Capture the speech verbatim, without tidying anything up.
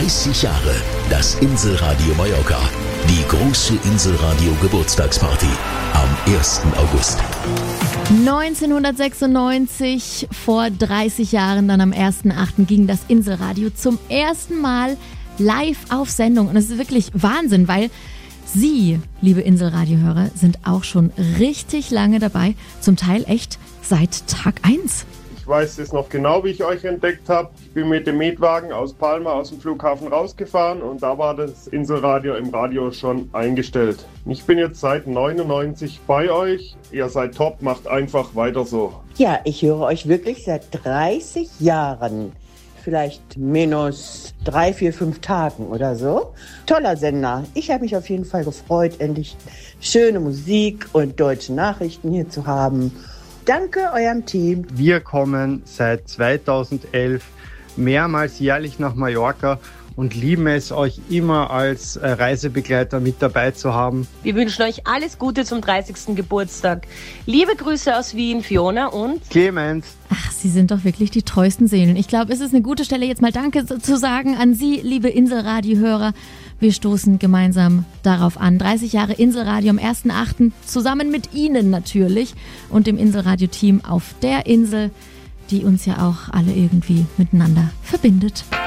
dreißig Jahre das Inselradio Mallorca. Die große Inselradio-Geburtstagsparty am ersten August. neunzehnhundertsechsundneunzig, vor dreißig Jahren, dann am ersten achten ging das Inselradio zum ersten Mal live auf Sendung. Und es ist wirklich Wahnsinn, weil Sie, liebe Inselradiohörer, sind auch schon richtig lange dabei. Zum Teil echt seit Tag eins. Ich weiß es noch genau, wie ich euch entdeckt habe. Ich bin mit dem Mietwagen aus Palma aus dem Flughafen rausgefahren und da war das Inselradio im Radio schon eingestellt. Ich bin jetzt seit neunundneunzig bei euch. Ihr seid top, macht einfach weiter so. Ja, ich höre euch wirklich seit dreißig Jahren. Vielleicht minus drei, vier, fünf Tagen oder so. Toller Sender. Ich habe mich auf jeden Fall gefreut, endlich schöne Musik und deutsche Nachrichten hier zu haben. Danke eurem Team. Wir kommen seit zweitausendelf mehrmals jährlich nach Mallorca und lieben es, euch immer als Reisebegleiter mit dabei zu haben. Wir wünschen euch alles Gute zum dreißigsten Geburtstag. Liebe Grüße aus Wien, Fiona und Clemens. Ach, Sie sind doch wirklich die treuesten Seelen. Ich glaube, es ist eine gute Stelle, jetzt mal Danke zu sagen an Sie, liebe Inselradio-Hörer. Wir stoßen gemeinsam darauf an. dreißig Jahre Inselradio am ersten achten zusammen mit Ihnen natürlich und dem Inselradio-Team auf der Insel, die uns ja auch alle irgendwie miteinander verbindet.